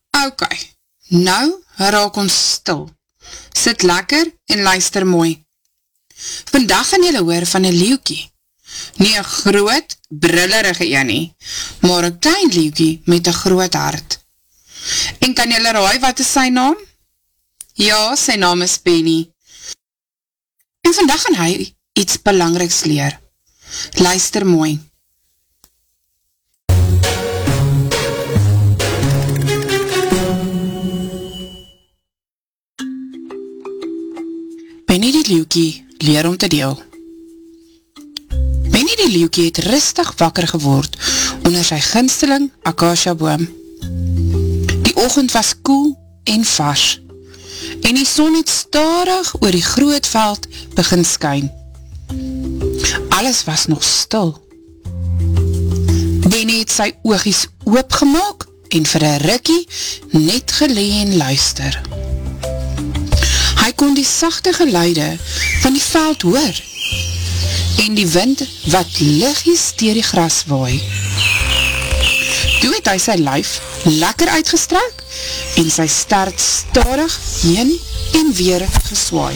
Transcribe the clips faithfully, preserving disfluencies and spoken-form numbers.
Ok, nou raak ons stil. Sit lekker en luister mooi. Vandag gaan julle hoor van een leeuwkie. Nie een groot, brillerige een nie, maar een klein leeuwkie met een groot hart. En kan julle raai wat is sy naam? Ja, sy naam is Benny. En vandag gaan hy iets belangriks leer. Luister mooi. Benny die leeuwkie leer om te deel. Benny die leeuwkie het rustig wakker geword onder sy gunsteling acacia boom. Die oggend was koel en vars en die son het stadig oor die groot veld begin skyn. Alles was nog stil. Benny het sy oogies oopgemaak en vir 'n rukkie net gelee en luister. Hy kon die sagte geluide van die veld hoor en die wind wat liggies deur die gras waai. Toe het hy sy lyf lekker uitgestrek en sy stert stadig heen en weer geswaai.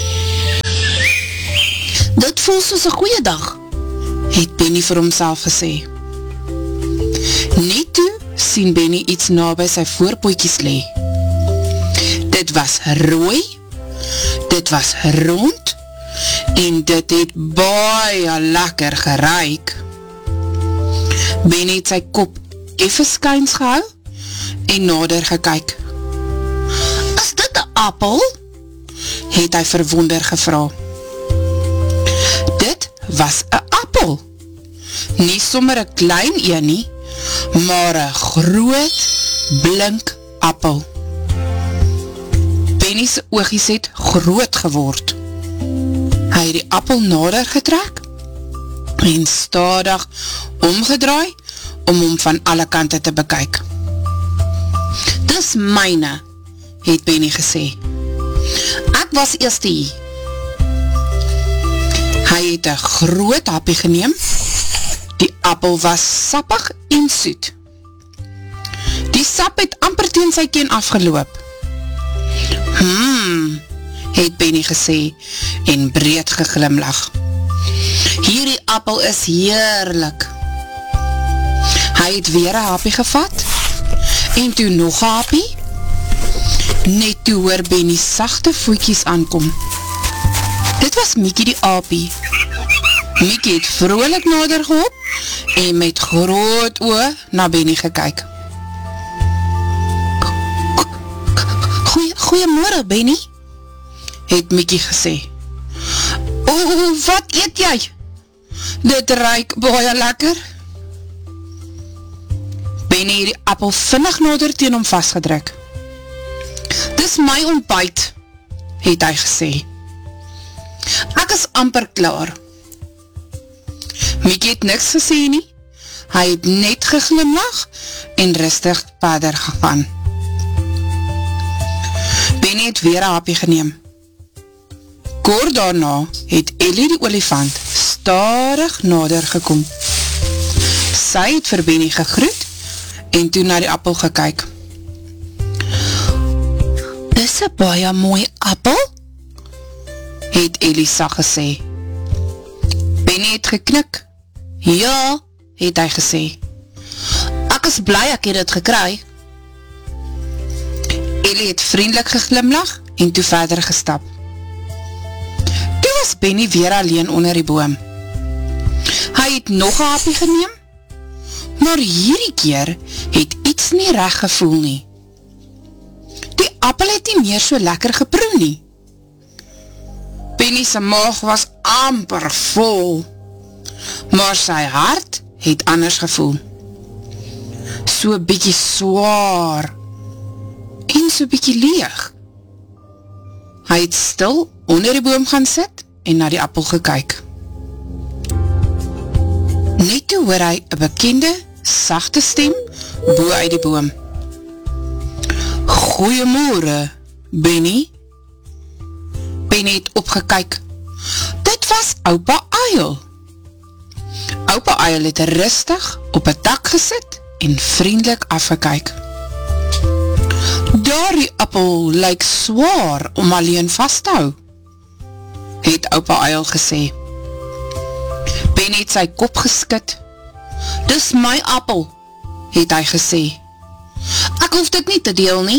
Dit voel soos 'n goeie dag, het Benny vir homself gesê. Net toe sien Benny iets na by sy voorpootjies lê. Dit was rooi, dit was rond en dit het baie lekker geruik. Benny het sy kop effe skuins gehou en nader gekyk. Is dit 'n appel? Het hy verwonder gevra. Dit was 'n appel. Nie sommer 'n klein een nie, maar 'n groot, blink appel. Benny se oogies het groot geword. Hy het die appel nader getrek en stadig omgedraai om hom van alle kante te bekyk. Dis myne, het Benny gesê. Ek was eers die. Hy het 'n groot happie geneem. Die appel was sappig en soet. Die sap het amper teen sy keen afgeloop. Hmm, het Benny gesê en breed geglimlag. Hierdie appel is heerlik. Hy het weer 'n happie gevat en toe nog 'n happie. Net toe hoor Benny sagte voetjies aankom. Dit was Mickey die aapie. Mickey het vrolik nader gehop en met groot oë na Benny gekyk. Goeie, goeiemôre Benny, het Mickey gesê. O, wat eet jy? Dit ruik baie lekker. Benny het die appel vinnig nader teen hom vastgedruk. Dis my ontbyt, het hy gesê. Ek is amper klaar. Mickey het niks gesê nie. Hy het net geglimlag en rustig verder gegaan. Benny het weer 'n happie geneem. Kort daarna het Ellie die olifant stadig nader gekom. Sy het vir Benny gegroet en toe na die appel gekyk. Dis 'n baie mooi appel, het Ellie sag gesê. Benny het geknik. Ja, het hy gesê. Ek is bly ek het dit gekry. Ellie het vriendelik geglimlag en toe verder gestap. Toe was Benny weer alleen onder die boom. Hy het nog 'n happie geneem, maar hierdie keer het iets nie reg gevoel nie. Die appel het nie meer so lekker geproe nie. Benny se maag was amper vol, maar sy hart het anders gevoel. So bietjie swaar en so bietjie leeg. Hy het stil onder die boom gaan sit en na die appel gekyk. Net toe hoor hy 'n bekende, sagte stem bo uit die boom. Goeiemôre, Benny. Benny het opgekyk. Dit was oupa Uil. Oupa Uil het rustig op 'n dak gesit en vriendelik afgekyk. die appel lyk swaar om alleen vast te hou, het oupa Uil gesê. Benny het sy kop geskit. Dis my appel, het hy gesê. Ek hoef dit nie te deel nie.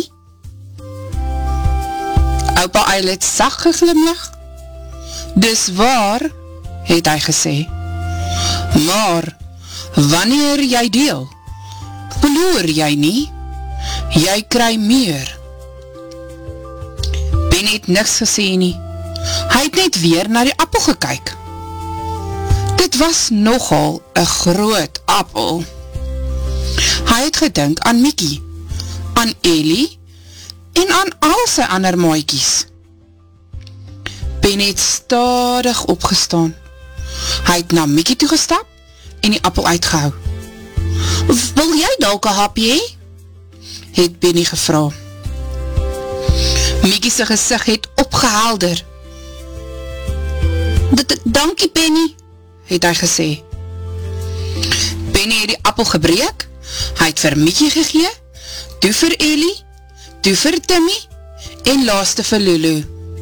Oupa Uil het sag geglimlag. Dis waar, het hy gesê. Maar, wanneer jy deel, verloor jy nie, jy kry meer. Ben het niks gesê nie. Hy het net weer na die appel gekyk. Dit was nogal een groot appel. Hy het gedink aan Mickey, aan Ellie en aan al sy ander maaikies. Ben het stadig opgestaan. Hy het na Mickey toegestap en die appel uitgehou. Wil jy dalk 'n hapie hê? Het Benny gevra. Mickey se gesig het opgehelder. Dankie Benny, het hy gesê. Benny het die appel gebreek, hy het vir Mickey gegee, toe vir Ellie, toe vir Timmy en laaste vir Lulu.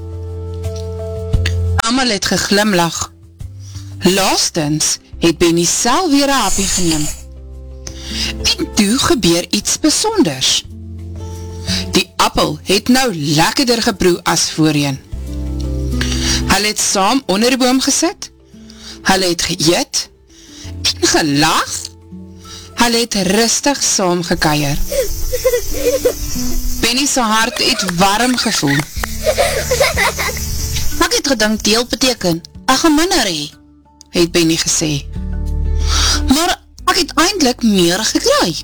Almal het geglimlag. Laastens het Benny self weer 'n hapie geneem. En toe gebeur iets besonders. Die appel het nou lekkerder geproe as voorheen. Hulle het saam onder die boom gesit, hulle het geëet en gelag, hulle het rustig saam gekeier. Benny se hart het warm gevoel. Ek het gedink deel beteken, ek gaan minder hê, het Benny gesê. Maar ek het eindelijk meer gekry.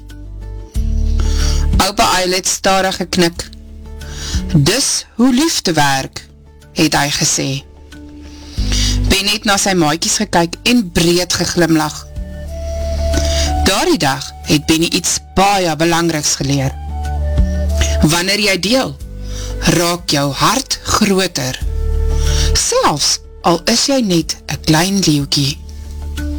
Oupa Uil het stadig geknik. Dis hoe liefde werk, het hy gesê. Ben het na sy maaikies gekyk en breed geglimlag. Daardie dag het Benny iets baie belangriks geleer. Wanneer jy deel, raak jou hart groter. Selfs al is jy net 'n klein leeuwkie.